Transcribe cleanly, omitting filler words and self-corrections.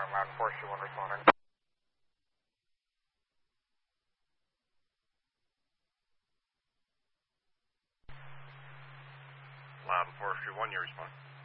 Loud and Forestry 1 responding. Loud and Forestry 1, you respond.